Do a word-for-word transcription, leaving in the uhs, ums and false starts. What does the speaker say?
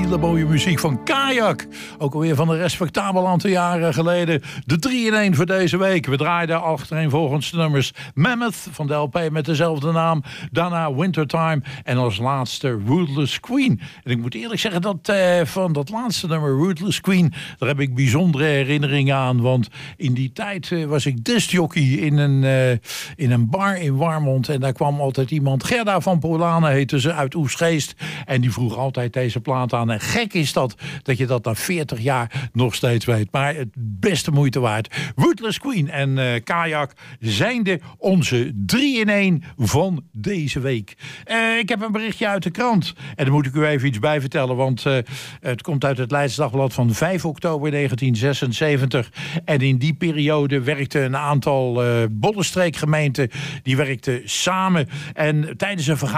hele mooie muziek van Kayak. Ook alweer van een respectabel aantal jaren geleden. De drie in één voor deze week. We draaiden achtereenvolgens de nummers Mammoth van de L P met dezelfde naam. Daarna Wintertime. En als laatste Ruthless Queen. En ik moet eerlijk zeggen dat uh, van dat laatste nummer Ruthless Queen, daar heb ik bijzondere herinneringen aan. Want in die tijd uh, was ik discjockey in een, uh, in een bar in Warmond. En daar kwam altijd iemand, Gerda van Polanen heette ze, uit Oegstgeest. En die vroeg altijd deze plaat aan. En gek is dat, dat je dat na veertig jaar nog steeds weet. Maar het beste moeite waard. Ruthless Queen en uh, Kayak zijn de onze drie in één van deze week. Uh, ik heb een berichtje uit de krant. En daar moet ik u even iets bij vertellen. Want uh, het komt uit het Leids Dagblad van vijf oktober negentien zesenzeventig. En in die periode werkten een aantal uh, Bollenstreekgemeenten. Die werkten samen. En tijdens een vergadering